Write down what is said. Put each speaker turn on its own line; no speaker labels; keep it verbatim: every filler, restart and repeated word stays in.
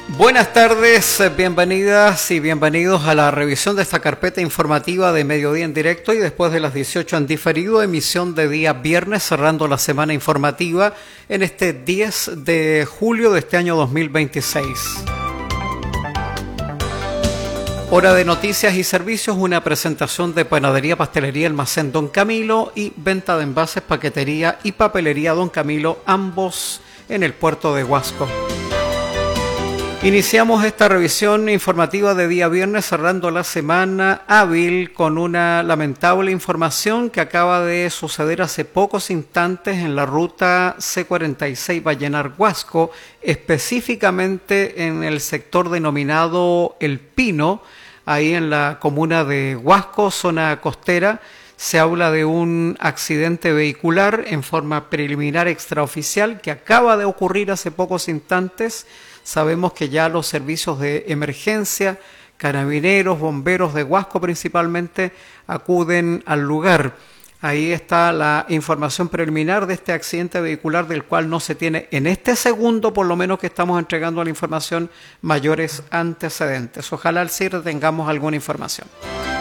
Buenas tardes, bienvenidas y bienvenidos a la revisión de esta carpeta informativa de Mediodía en Directo y después de las dieciocho en diferido, emisión de día viernes, cerrando la semana informativa en este diez de julio de este año dos mil veintiséis. Hora de noticias y servicios, una presentación de Panadería, Pastelería, Almacén Don Camilo y venta de envases, paquetería y papelería Don Camilo, ambos en el puerto de Huasco. Iniciamos esta revisión informativa de día viernes cerrando la semana hábil con una lamentable información que acaba de suceder hace pocos instantes en la ruta C cuarenta y seis Vallenar-Huasco, específicamente en el sector denominado El Pino, ahí en la comuna de Huasco, zona costera. Se habla de un accidente vehicular en forma preliminar extraoficial que acaba de ocurrir hace pocos instantes. Sabemos que ya los servicios de emergencia, carabineros, bomberos de Huasco principalmente, acuden al lugar. Ahí está la información preliminar de este accidente vehicular del cual no se tiene en este segundo, por lo menos que estamos entregando la información, mayores antecedentes. Ojalá al cierre tengamos alguna información.